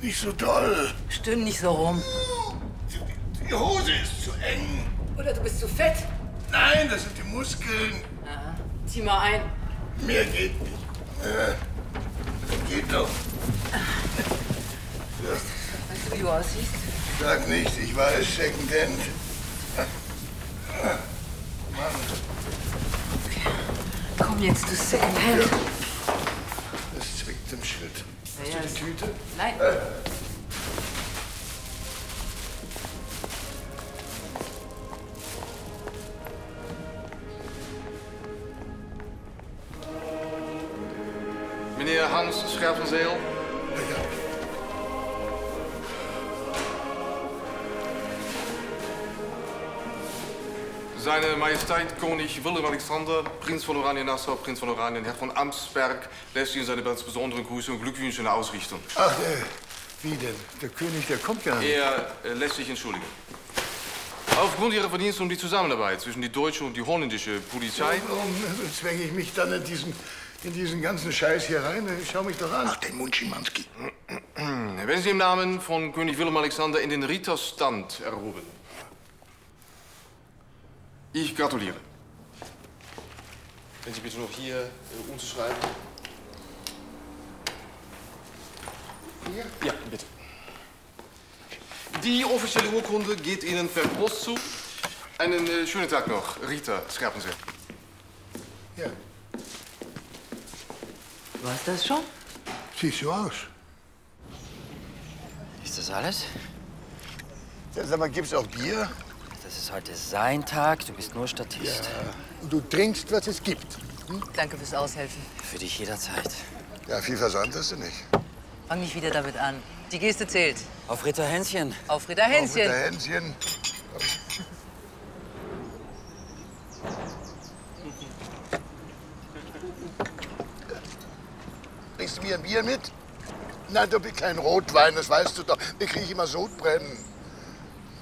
Nicht so doll. Stöhn nicht so rum. Die Hose ist zu eng. Oder du bist zu fett. Nein, das sind die Muskeln. Aha. Zieh mal ein. Mehr geht nicht. Geht doch. So. Weißt du, wie du aussiehst? Sag nichts, ich weiß, Secondhand. Mann. Okay. Komm jetzt, du Secondhand. Ja. Das zwickt im Schritt. Hast Ja, du die Tüte? Nein. Meneer Hans Scherpenzeel. Ja. Seine Majesteit König Willem-Alexander, Prinz von Oranien-Nassau, Prinz von Oranien, Herr von Amtsberg, lässt Ihnen seine ganz besonderen Grüße und Glückwünsche ausrichten. Ach, wie denn? Der König, der kommt ja nicht. Er lässt sich entschuldigen. Aufgrund Ihrer Verdienste um die Zusammenarbeit zwischen die deutsche und die holländische Polizei... Warum zwänge ich mich dann in diesen ganzen Scheiß hier rein? Schau mich doch an. Ach, den Mund, Schimanski. Werden Sie im Namen von König Willem-Alexander in den Ritterstand erhoben. Ich gratuliere. Wenn Sie bitte noch hier unterschreiben. Hier? Ja, bitte. Die offizielle Urkunde geht Ihnen per Post zu. Einen schönen Tag noch, Rita Scherpenzeel. Ja. War's das schon? Siehst so aus. Ist das alles? Ja, sag mal, gibt's auch Bier? Das ist heute sein Tag, du bist nur Statist. Ja. Und du trinkst, was es gibt. Hm? Danke fürs Aushelfen. Für dich jederzeit. Ja, viel Versand hast du nicht. Fang nicht wieder damit an. Die Geste zählt. Auf Ritter Hänschen. Auf Ritter Hänschen. Auf Ritter Hänschen. Bringst du mir ein Bier mit? Nein, du bist kein Rotwein, das weißt du doch. Ich kriege immer Sodbrennen.